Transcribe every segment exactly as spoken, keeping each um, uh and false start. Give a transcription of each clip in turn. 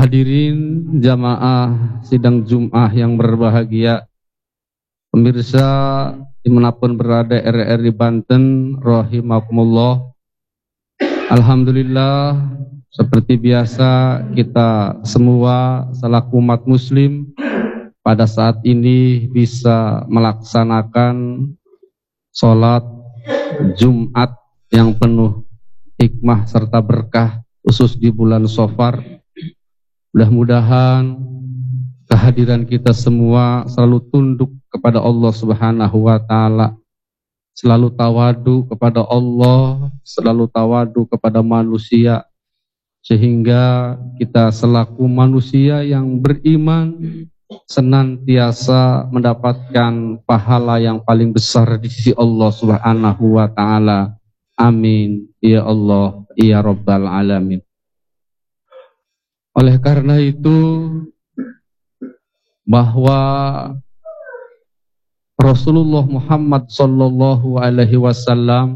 Hadirin jamaah sidang Jum'ah yang berbahagia, pemirsa dimanapun berada R R I Banten, rahimakumullah. Alhamdulillah, seperti biasa kita semua selaku umat muslim pada saat ini bisa melaksanakan sholat Jumat yang penuh hikmah serta berkah khusus di bulan Shafar. Mudah-mudahan kehadiran kita semua selalu tunduk kepada Allah Subhanahu wa Ta'ala, selalu tawadu kepada Allah, selalu tawadu kepada manusia, sehingga kita selaku manusia yang beriman senantiasa mendapatkan pahala yang paling besar di sisi Allah Subhanahu wa Ta'ala. Amin ya Allah ya Rabbal Alamin. Oleh karena itu, bahwa Rasulullah Muhammad sallallahu alaihi wasallam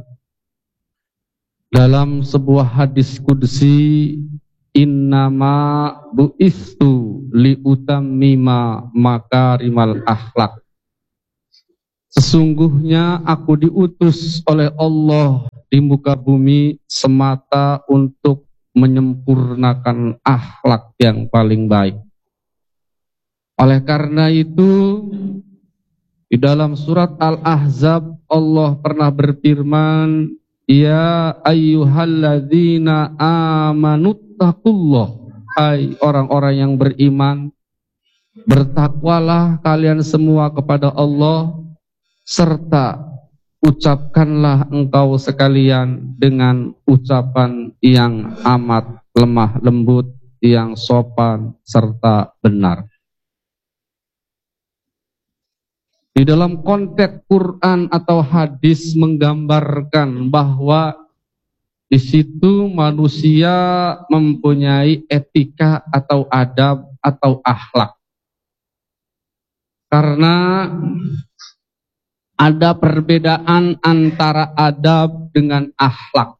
dalam sebuah hadis qudsi, innama bu'istu liutammima makarimal akhlak, sesungguhnya aku diutus oleh Allah di muka bumi semata untuk menyempurnakan akhlak yang paling baik. Oleh karena itu, di dalam surat Al-Ahzab Allah pernah berfirman, ya ayyuhalladzina amanuttaqullah, hai orang-orang yang beriman, bertakwalah kalian semua kepada Allah, serta ucapkanlah engkau sekalian dengan ucapan yang amat lemah lembut, yang sopan serta benar. Di dalam konteks Quran atau hadis menggambarkan bahwa di situ manusia mempunyai etika atau adab atau akhlak. Karena ada perbedaan antara adab dengan akhlak.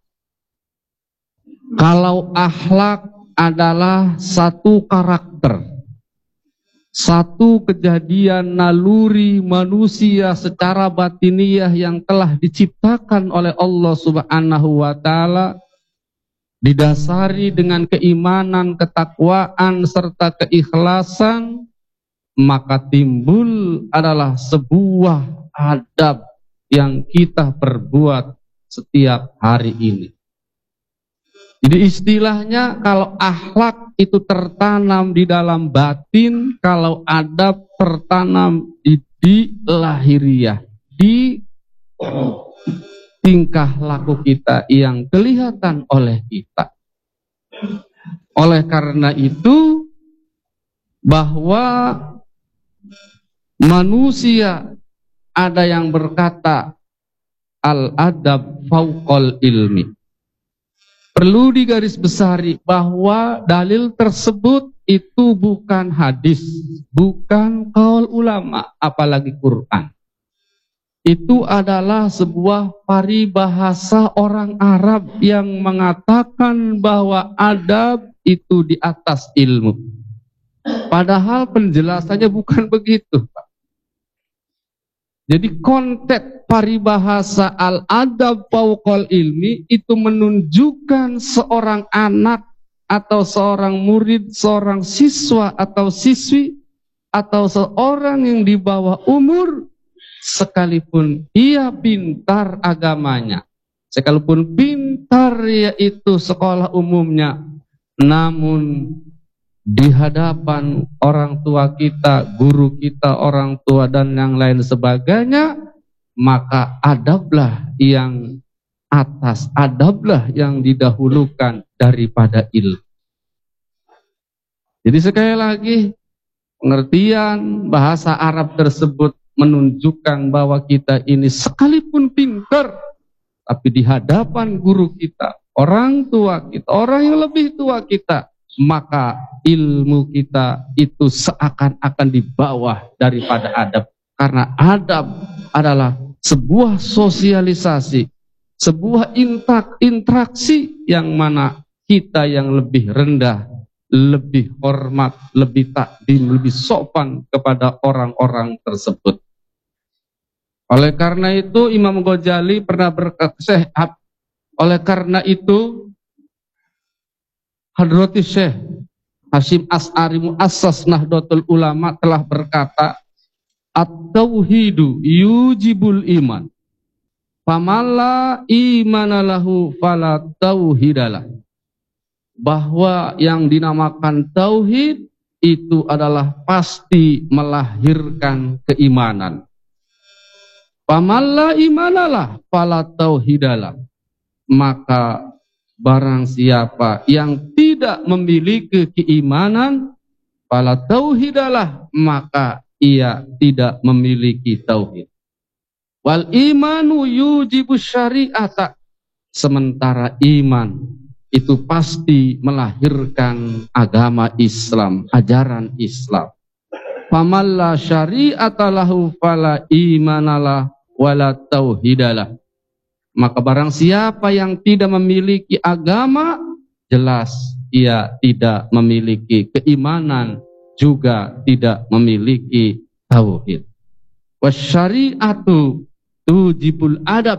Kalau akhlak adalah satu karakter, satu kejadian naluri manusia secara batiniah yang telah diciptakan oleh Allah Subhanahu wa Ta'ala, didasari dengan keimanan, ketakwaan serta keikhlasan, maka timbul adalah sebuah adab yang kita perbuat setiap hari ini. Jadi istilahnya, kalau akhlak itu tertanam di dalam batin, kalau adab tertanam di, di lahiriah, di tingkah laku kita yang kelihatan oleh kita. Oleh karena itu, bahwa manusia, ada yang berkata al-adab fauqal ilmi. Perlu digarisbesari bahwa dalil tersebut itu bukan hadis, bukan qaul ulama, apalagi Quran. Itu adalah sebuah paribahasa orang Arab yang mengatakan bahwa adab itu di atas ilmu. Padahal penjelasannya bukan begitu, Pak. Jadi konteks paribahasa al-adab fauqal ilmi itu menunjukkan seorang anak atau seorang murid, seorang siswa atau siswi, atau seorang yang di bawah umur, sekalipun ia pintar agamanya, sekalipun pintar yaitu sekolah umumnya, namun di hadapan orang tua kita, guru kita, orang tua dan yang lain sebagainya, maka adablah yang atas, adablah yang didahulukan daripada ilmu. Jadi sekali lagi, pengertian bahasa Arab tersebut menunjukkan bahwa kita ini sekalipun pintar, tapi di hadapan guru kita, orang tua kita, orang yang lebih tua kita, maka ilmu kita itu seakan-akan di bawah daripada adab. Karena adab adalah sebuah sosialisasi, sebuah interaksi yang mana kita yang lebih rendah, lebih hormat, lebih takdim, lebih sopan kepada orang-orang tersebut. Oleh karena itu Imam Ghazali pernah berkata, oleh karena itu Hadrati Syekh Hasyim As'ari Mu'assas Nahdlatul Ulama telah berkata, at-tauhidu yujibul iman, famalla imanalahu fala tauhidalah. Bahwa yang dinamakan tauhid itu adalah pasti melahirkan keimanan. Famalla imanalah fala tauhidalah. Maka barang siapa yang tidak memiliki keimanan, fala tauhidalah, maka ia tidak memiliki tauhid. Wal imanu yujibu syari'ata. Sementara iman itu pasti melahirkan agama Islam, ajaran Islam. Famalla syari'ata lahu fala imanalah wala tauhidalah. Maka barang siapa yang tidak memiliki agama, jelas ia tidak memiliki keimanan, juga tidak memiliki tauhid. Wasyari'atu tujibul adab,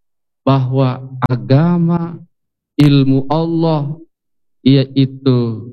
bahwa agama, ilmu Allah, yaitu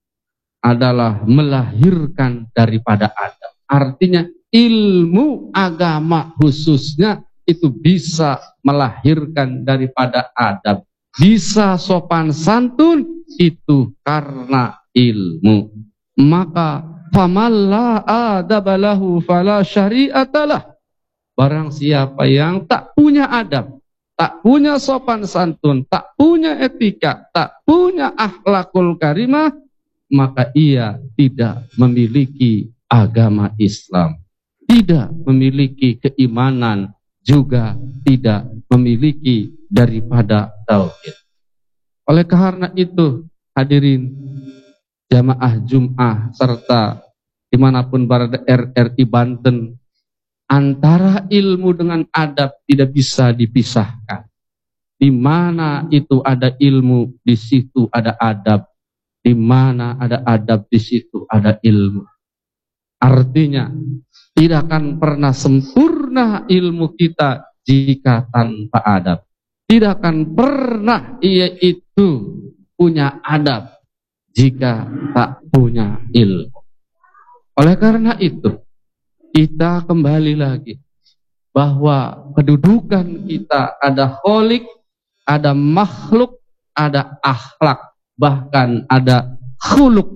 adalah melahirkan daripada adab. Artinya ilmu agama khususnya itu bisa melahirkan daripada adab. Bisa sopan santun itu karena ilmu. Maka famalla adabalahu fala syari'atalah. Barang siapa yang tak punya adab, tak punya sopan santun, tak punya etika, tak punya akhlakul karimah, maka ia tidak memiliki agama Islam, tidak memiliki keimanan, juga tidak memiliki daripada tauhid. Oleh karena itu, hadirin jamaah Jum'ah serta dimanapun berada R R I Banten, antara ilmu dengan adab tidak bisa dipisahkan. Di mana itu ada ilmu, di situ ada adab. Di mana ada adab, di situ ada ilmu. Artinya, tidak akan pernah sempurna ilmu kita jika tanpa adab. Tidak akan pernah ia itu punya adab jika tak punya ilmu. Oleh karena itu, kita kembali lagi bahwa kedudukan kita ada kholik, ada makhluk, ada akhlak, bahkan ada khuluk.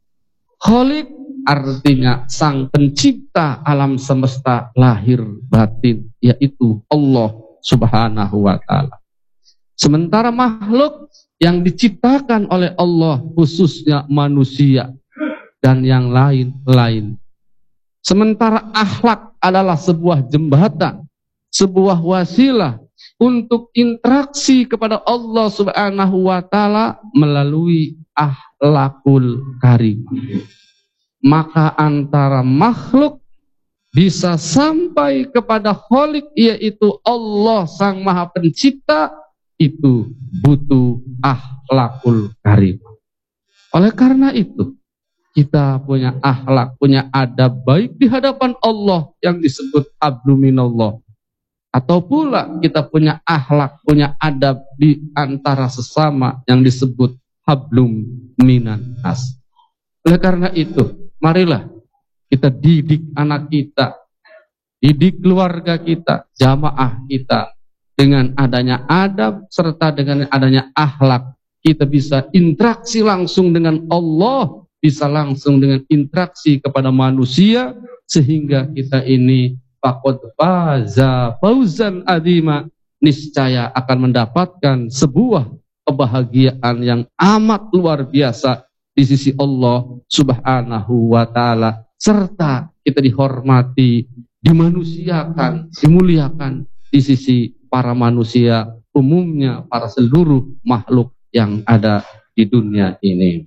Kholik artinya sang pencipta alam semesta lahir batin, yaitu Allah Subhanahu wa ta'ala. Sementara makhluk yang diciptakan oleh Allah, khususnya manusia dan yang lain-lain. Sementara akhlak adalah sebuah jembatan, sebuah wasilah untuk interaksi kepada Allah Subhanahu wa ta'ala melalui akhlakul karimah. Maka antara makhluk bisa sampai kepada Khalik, yaitu Allah Sang Maha Pencipta, itu butuh akhlakul karimah. Oleh karena itu, kita punya akhlak, punya adab baik di hadapan Allah yang disebut hablu minallah, atau pula kita punya akhlak, punya adab di antara sesama yang disebut hablum minan nas. Oleh karena itu, marilah kita didik anak kita, didik keluarga kita, jamaah kita, dengan adanya adab serta dengan adanya akhlak. Kita bisa interaksi langsung dengan Allah, bisa langsung dengan interaksi kepada manusia, sehingga kita ini faqad faza fauzan adzima, niscaya akan mendapatkan sebuah kebahagiaan yang amat luar biasa di sisi Allah Subhanahu wa ta'ala, serta kita dihormati, dimanusiakan, dimuliakan di sisi para manusia umumnya, para seluruh makhluk yang ada di dunia ini.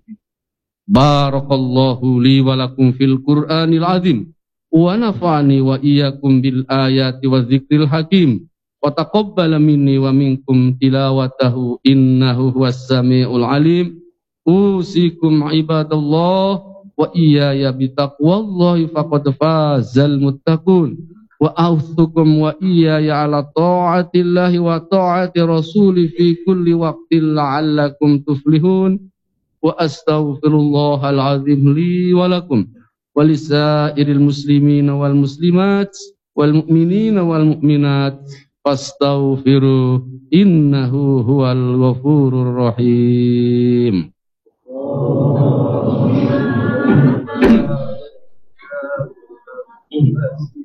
Barakallahu li wa lakum fil Qur'anil azim wa nafa'ani wa iyyakum bil ayati wa dzikril hakim wa taqabbala minni wa minkum tilawatahu innahu huwas samiul alim. usikum ibadallah wa iyaya bitaqwallahi faqad fazal muttaqun wa ausukum wa iyaya ala ta'atillahi wa ta'ati rasuli fi kulli waqtin la'allakum tuflihun wa astaghfirullahal azim li wa lakum wa lisairil muslimina wal muslimat wal mu'minina wal mu'minat fastaghfiru innahu huwal ghafurur rahim. Thank you.